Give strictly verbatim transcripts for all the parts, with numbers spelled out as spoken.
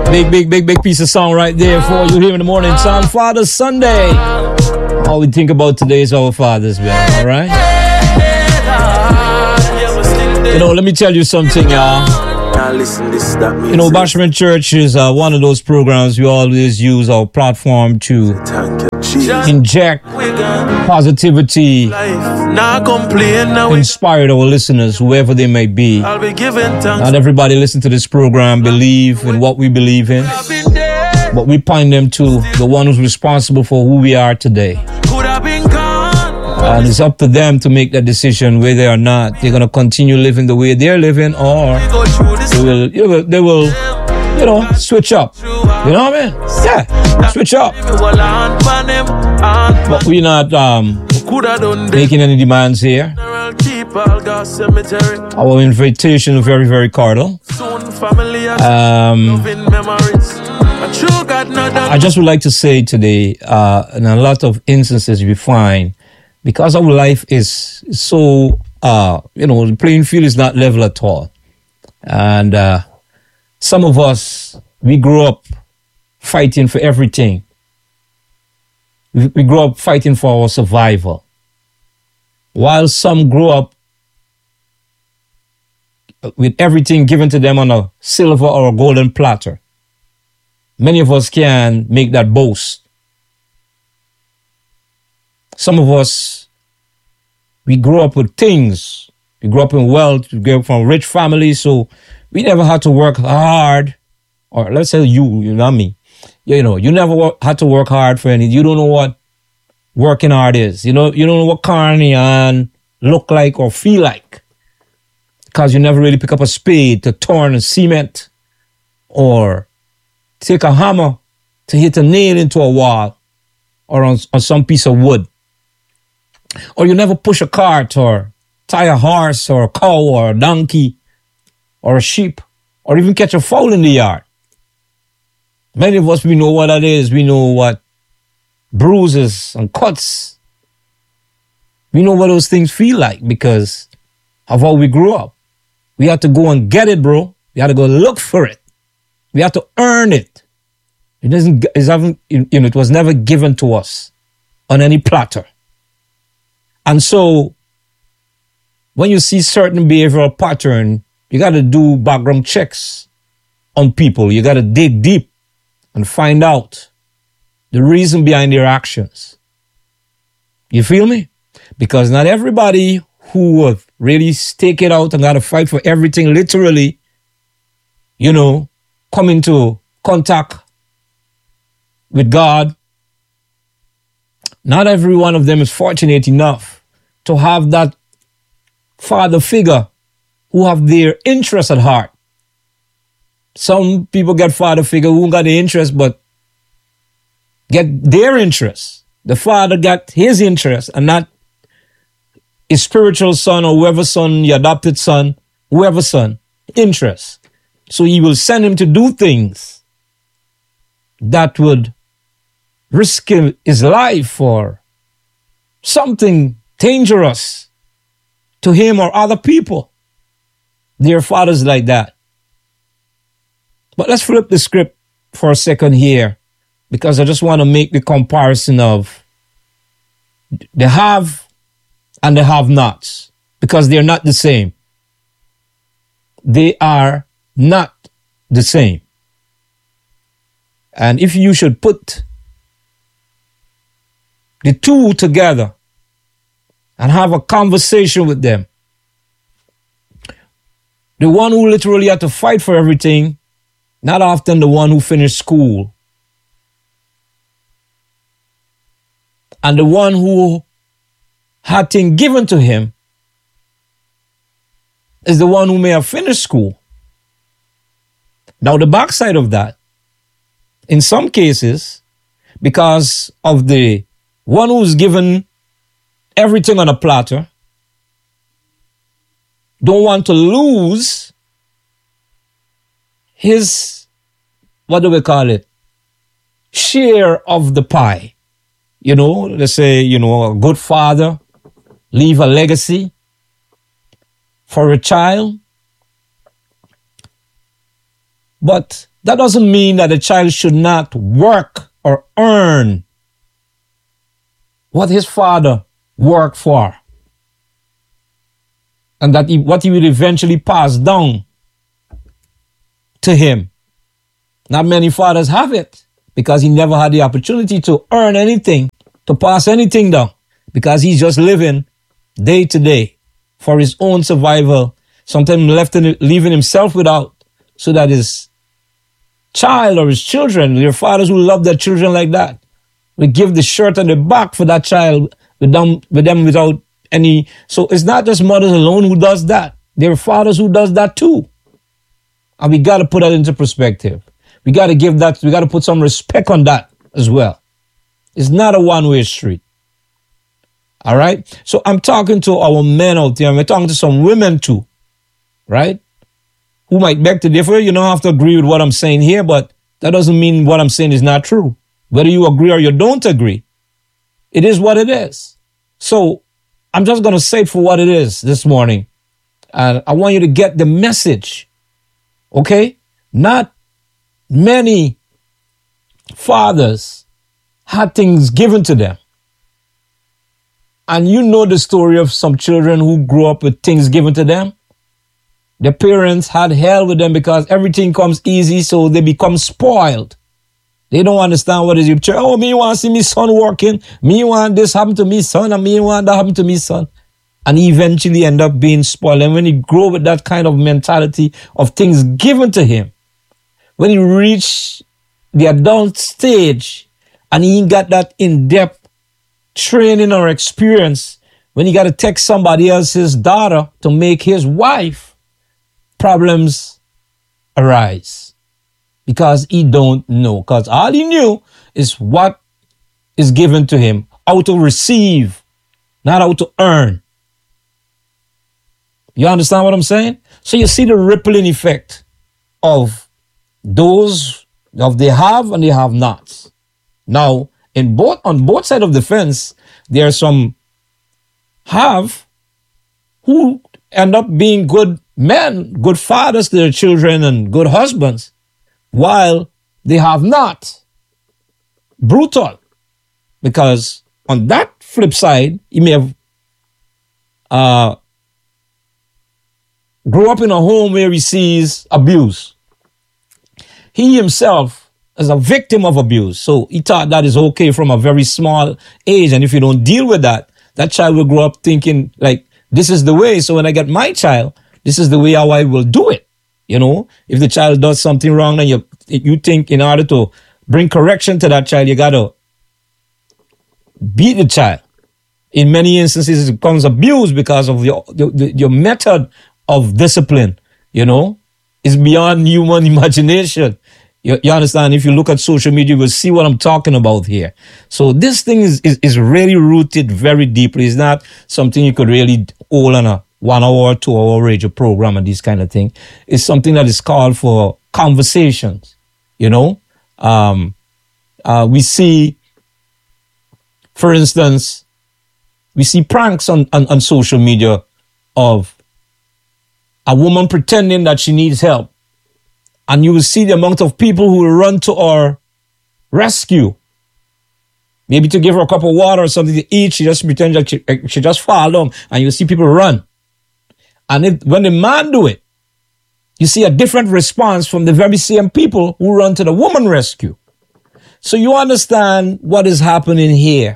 Big, big, big, big piece of song right there for you here in the morning. It's on Father's Sunday. All we think about today is our fathers, man. All right? You know, let me tell you something, y'all. You know, Bashment Church is uh, one of those programs we always use our platform to inject positivity, inspire our listeners, whoever they may be. Not everybody listen to this program believe in what we believe in, but we point them to the one who's responsible for who we are today. And it's up to them to make that decision whether or not they're going to continue living the way they're living, or they will, you know, they will, you know, switch up. You know what I mean? Yeah, switch up. But we're not um, making any demands here. Our invitation is very, very cordial. Um, I just would like to say today, uh, in a lot of instances we find, because our life is so, uh, you know, the playing field is not level at all. And uh, some of us, we grew up fighting for everything. We, we grew up fighting for our survival. While some grew up with everything given to them on a silver or a golden platter. Many of us can make that boast. Some of us, we grew up with things. We grew up in wealth. We grew up from rich families, so we never had to work hard. Or let's say you, you know me. You know, you never work, had to work hard for anything. You don't know what working hard is. You know, you don't know what carny and look like or feel like, because you never really pick up a spade to turn a cement or take a hammer to hit a nail into a wall or on, on some piece of wood. Or you never push a cart or tie a horse or a cow or a donkey or a sheep or even catch a fowl in the yard. Many of us, we know what that is. We know what bruises and cuts. We know what those things feel like because of how we grew up. We had to go and get it, bro. We had to go look for it. We had to earn it. It doesn't, it's haven't, you know, it was never given to us on any platter. And so, when you see certain behavioral pattern, you got to do background checks on people. You got to dig deep and find out the reason behind their actions. You feel me? Because not everybody who would really stake it out and got to fight for everything, literally, you know, come into contact with God. Not every one of them is fortunate enough to have that father figure who have their interest at heart. Some people get father figure who got the interest, but get their interest. The father got his interest and not his spiritual son or whoever son, your adopted son, whoever son, interest. So he will send him to do things that would risk his life or something dangerous to him or other people. Their fathers like that. But let's flip the script for a second here, because I just want to make the comparison of the have and the have-nots, because they're not the same. They are not the same. And if you should put the two together and have a conversation with them, the one who literally had to fight for everything, not often the one who finished school, and the one who had things given to him is the one who may have finished school. Now, the backside of that, in some cases, because of the one who's given everything on a platter, don't want to lose his, what do we call it, share of the pie. You know, let's say, you know, a good father leave a legacy for a child. But that doesn't mean that a child should not work or earn what his father worked for, and that he, what he will eventually pass down to him. Not many fathers have it because he never had the opportunity to earn anything, to pass anything down, because he's just living day to day for his own survival, sometimes left in, leaving himself without, so that his child or his children, your fathers who love their children like that, will give the shirt on the back for that child with them, with them without any. So it's not just mothers alone who does that. There are fathers who does that too. And we got to put that into perspective. We got to give that, we got to put some respect on that as well. It's not a one-way street. All right? So I'm talking to our men out there. I'm talking to some women too. Right? Who might beg to differ. You don't have to agree with what I'm saying here, but that doesn't mean what I'm saying is not true. Whether you agree or you don't agree, it is what it is. So I'm just going to say it for what it is this morning. And I want you to get the message. Okay? Not many fathers had things given to them. And you know the story of some children who grew up with things given to them. Their parents had hell with them because everything comes easy, so they become spoiled. They don't understand what is your child. Oh, me want to see me son working. Me want this happen to me son, and me want that happen to me son. And he eventually end up being spoiled. And when he grow with that kind of mentality of things given to him, when he reach the adult stage and he ain't got that in-depth training or experience, when he got to text somebody else's daughter to make his wife, problems arise because he don't know. Because all he knew is what is given to him, how to receive, not how to earn. You understand what I'm saying? So you see the rippling effect of those of they have and they have nots. Now, in both on both sides of the fence, there are some have who end up being good men, good fathers to their children and good husbands, while they have not. Brutal. Because on that flip side, he may have uh, grew up in a home where he sees abuse. He himself is a victim of abuse. So he thought that is okay from a very small age. And if you don't deal with that, that child will grow up thinking like, this is the way. So when I get my child, this is the way how I will do it. You know, if the child does something wrong, then you, you think in order to bring correction to that child, you got to beat the child. In many instances, it becomes abuse because of your, your, your method of discipline, you know. It's beyond human imagination. You, you understand? If you look at social media, you will see what I'm talking about here. So this thing is, is, is really rooted very deeply. It's not something you could really hold on a one hour or two hour radio program and this kind of thing. It's something that is called for conversations, you know. Um, uh, we see, for instance, we see pranks on, on, on social media of a woman pretending that she needs help. And you will see the amount of people who will run to our rescue. Maybe to give her a cup of water or something to eat. She just pretends that she, she just fall down. And you see people run. And if, when the man do it, you see a different response from the very same people who run to the woman rescue. So you understand what is happening here.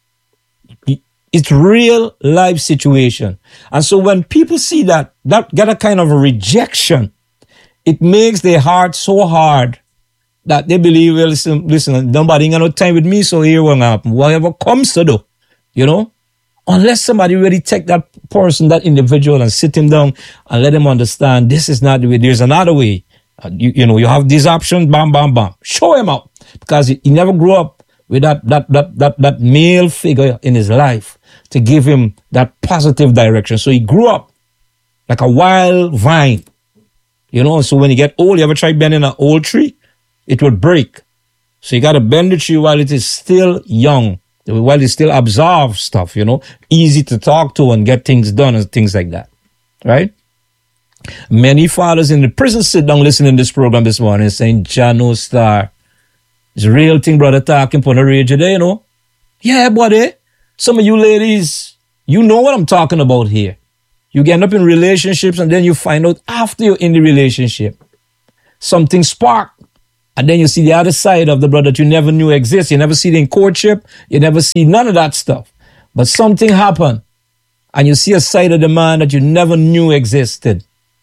It's real life situation. And so when people see that, that get a kind of a rejection, it makes their heart so hard that they believe, well, listen, listen, nobody ain't got no time with me, so here what happen. Whatever comes to do, you know? Unless somebody really take that person, that individual, and sit him down and let him understand this is not the way, there's another way. Uh, you, you know, you have these options, bam, bam, bam. Show him out. Because he, he never grew up with that, that, that, that, that male figure in his life to give him that positive direction. So he grew up like a wild vine. You know, so when you get old, you ever try bending an old tree? It will break. So you got to bend the tree while it is still young, while it still absorbs stuff, you know, easy to talk to and get things done and things like that, right? Many fathers in the prison sit down listening to this program this morning saying, Jano Star. It's a real thing, brother, talking for the radio there, you know. Yeah, buddy. Some of you ladies, you know what I'm talking about here. You get up in relationships and then you find out after you're in the relationship, something spark. And then you see the other side of the brother that you never knew exists. You never see it in courtship. You never see none of that stuff. But something happened. And you see a side of the man that you never knew existed.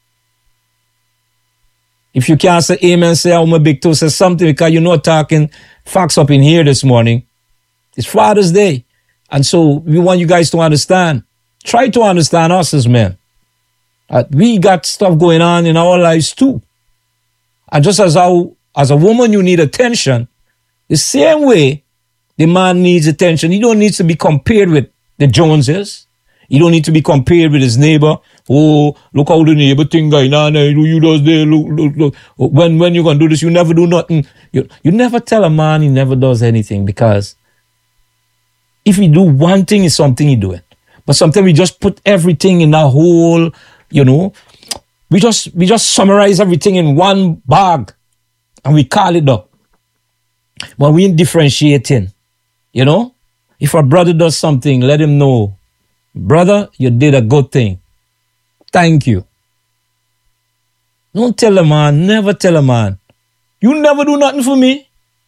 If you can't say amen, say I'm a big toe, say something because you're not talking facts up in here this morning. It's Father's Day. And so we want you guys to understand. Try to understand us as men. Uh, we got stuff going on in our lives too. And just as how, as a woman, you need attention, the same way the man needs attention. He don't need to be compared with the Joneses. He don't need to be compared with his neighbor. Oh, look how the neighbor thing guy, nah, nah, you does there, look, look, look. When, when you gonna do this, you never do nothing. You, you never tell a man he never does anything, because if he do one thing, it's something he do it. But sometimes we just put everything in a whole, you know, we just, we just summarize everything in one bag and we call it up. But we ain't differentiating, you know. If a brother does something, let him know, brother, you did a good thing. Thank you. Don't tell a man, never tell a man, you never do nothing for me.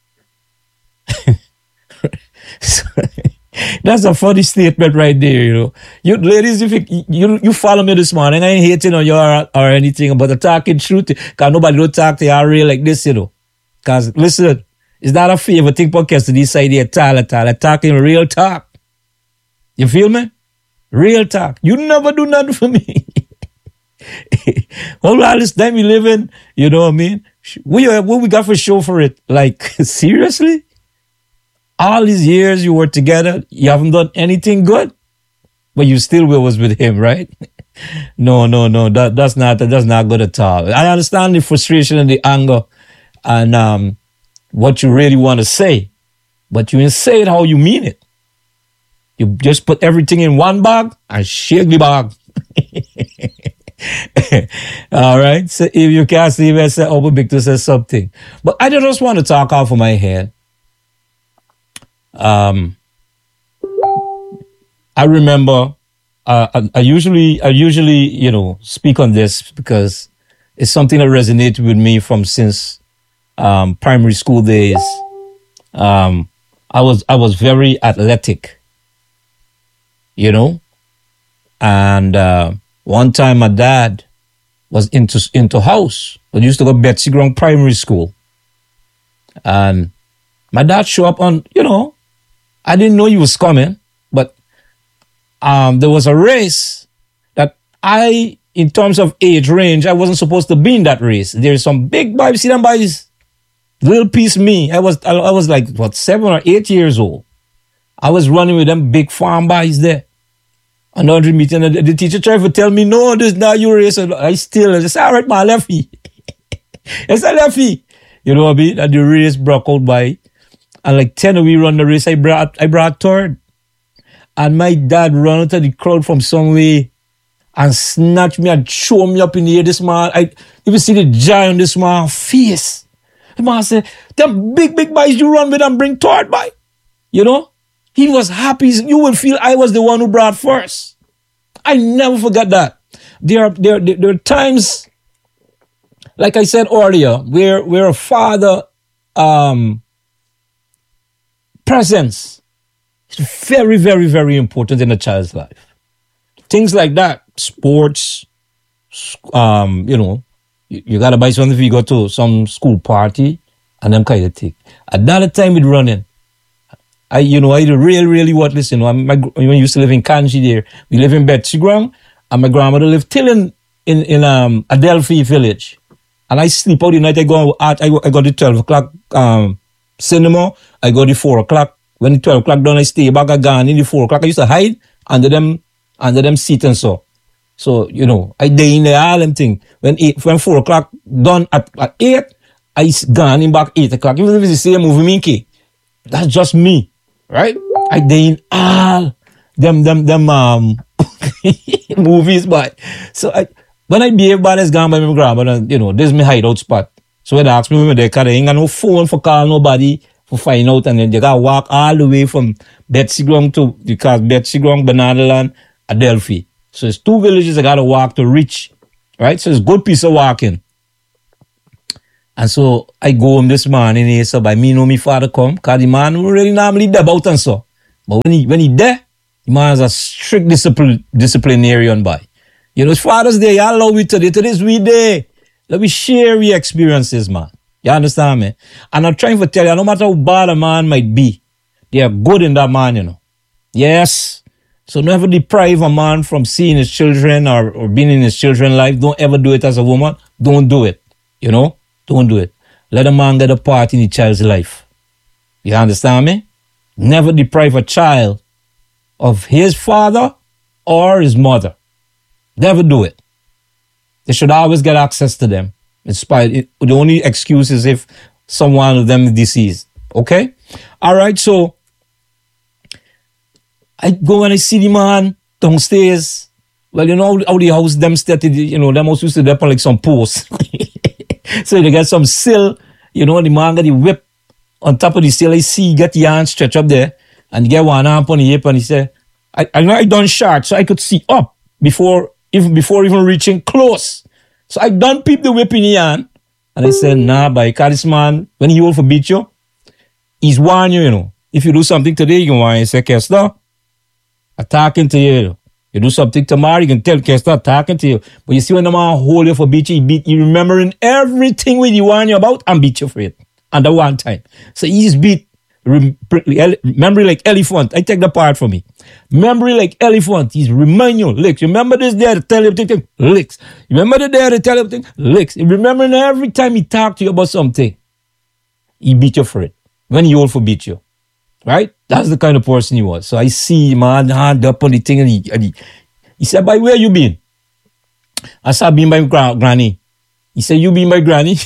That's a funny statement right there, you know. You ladies, if you, you, you follow me this morning, I ain't hating on you or, or anything, but the talking truth, because nobody don't talk to you real like this, you know. Because, listen, it's not a favorite thing podcast to decide here, Tyler, Tyler, talking real talk. You feel me? Real talk. You never do nothing for me. All this time we live in, you know what I mean? We, what we got for show for it? Like, seriously? All these years you were together, you haven't done anything good, but you still was with him, right? no, no, no, that, that's not, that's not good at all. I understand the frustration and the anger and um, what you really want to say, but you didn't say it how you mean it. You just put everything in one bag and shake the bag. All right. So if you can't see me, say, oh, Victor says something. But I just want to talk off of my head. Um, I remember, uh, I, I usually, I usually, you know, speak on this because it's something that resonated with me from since, um, primary school days. Um, I was, I was very athletic, you know, and, uh, one time my dad was into, into house. I used to go to Betsy Ground Primary School. And my dad showed up on, you know, I didn't know he was coming, but um, there was a race that I, in terms of age range, I wasn't supposed to be in that race. There's some big boys, see them boys, little piece me. I was, I, I was like, what, seven or eight years old. I was running with them big farm boys there. And the meeting, the, the teacher tried to tell me, no, this is not your race. I still, I just said, all right, my lefty. It's a lefty. You know what I mean? And the race broke out by. And like ten of we run the race, I brought I brought third. And my dad ran out of the crowd from somewhere and snatched me and threw me up in the air. This man, I if you see the joy on this man's face. The man said, them big, big boys you run with and bring third by. You know? He was happy. You will feel I was the one who brought first. I never forget that. There are there, there, there are times, like I said earlier, where where a father um presence is very, very, very important in a child's life. Things like that, sports, um, you know, you, you gotta buy something if you go to some school party and them kind of thing. At that time with running, I, you know, I really, really what listen. You know, my, when I used to live in Kanji there, we live in Betsy Ground, and my grandmother lived till in in, in um Adelphi village, and I sleep out the night. I go out. I go, I go to twelve o'clock um. cinema, I go to four o'clock. When the twelve o'clock done, I stay back again in the four o'clock. I used to hide under them, under them seat and so. So, you know, I day in the all them thing. When eight, when four o'clock done at, at eight, I gone in back eight o'clock. Even if it's the same movie, Minky. That's just me, right? I day in all them, them, them, um, movies, but so I, When I behave bad, it's gone by my grandmother, you know, this is my hideout spot. So when they ask me when they cause they ain't got no phone for call nobody for find out, and then you gotta walk all the way from Betsy Grong to, because Betsy Grong, Bananaland, Adelphi. So it's two villages I gotta walk to reach, right? So it's a good piece of walking. And so I go home this morning here, so by me know me father come, cause the man who really normally there about and so. But when he when he there, the man is a strict discipline disciplinarian by. You know, his Father's Day, you allow me today, to this we day. Let me share your experiences, man. You understand me? And I'm trying to tell you, no matter how bad a man might be, they are good in that man, you know. Yes. So never deprive a man from seeing his children or, or being in his children's life. Don't ever do it as a woman. Don't do it. You know? Don't do it. Let a man get a part in the child's life. You understand me? Never deprive a child of his father or his mother. Never do it. They should always get access to them. In spite, it, the only excuse is if someone of them is deceased. Okay? All right, so I go and I see the man downstairs. Well, you know how the house them started, you know, them house used to be on like some posts. So they get some sill, you know, the man got the whip on top of the sill. I see he get the hand stretch up there and he get one arm on the hip and he said, I, I know I done short so I could see up before even before even reaching close. So I done peep the whip in the hand and I said, nah, by this man, when he will for beat you, he's warn you, you know. If you do something today, you can warn you, say, Kester, attacking to you. You do something tomorrow, you can tell Kester attacking to you. But you see when the man hold you for beat you, he beat you remembering everything when you warn you about and beat you for it. And the one time. So he's beat, memory like elephant. I take the part for me. Memory like elephant. He's remind you, licks. Remember this day to tell you thing, licks. Remember the day to tell you thing, licks. Remembering every time he talk to you about something, he beat you for it. When he hold for beat you. Right? That's the kind of person he was. So I see man hand up on the thing and he, and he, he said, by where you been? I said, been by gra- granny. He said, you been my granny?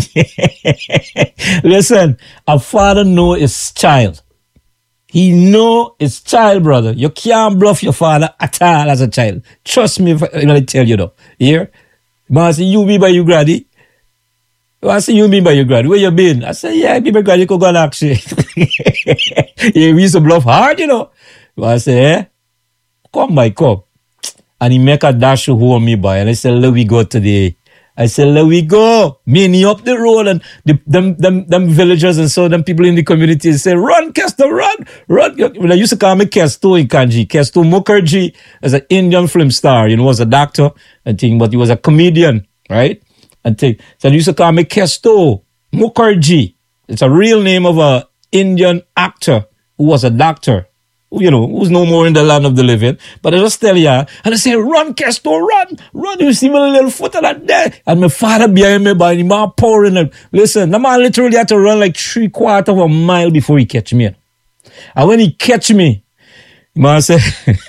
Listen, a father know his child. He know his child, brother. You can't bluff your father at all as a child. Trust me if I, if I tell you though. Here? Man say, you be by your granny? I say, you been by your granny? Where you been? I said, yeah, I be my granny. You could go and ask you. Yeah, we used to bluff hard, you know. I say, eh? Come, my come. And he make a dash to hold me by. And I said, let we go today. I said, let we go. Me and he up the road and the, them, them, them villagers and so them people in the community say, run, Kester, run, run. When I used to call me Kesto in Kanji. Kesto Mukherjee as an Indian film star, you know, was a doctor and thing, but he was a comedian, right? And thing. So they used to call me Kesto Mukherjee. It's a real name of a Indian actor who was a doctor. You know, who's no more in the land of the living. But I just tell you, and I say, run, Kesto, run, run. You see my little foot of that there. And my father behind me, by the man pouring it. Listen, the man literally had to run like three quarters of a mile before he catch me. And when he catch me, the man say,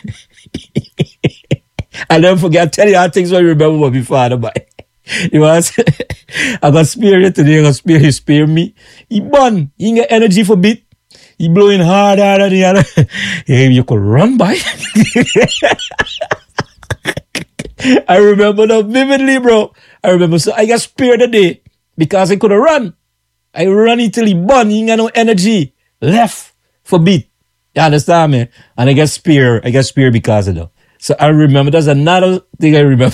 I never forget, I tell you how things I remember about my father, but he was, I got spare you today, I got spare you, spare me. He burn, he get energy for bit. He blowing hard, hard, hard, hard. Hey, you could run by. I remember that vividly, bro. I remember, so I got spared the day because I could have run. I run until he burn, he ain't got no energy left for beat. You understand me? And I got spared, I got spared because of that. So I remember, that's another thing I remember.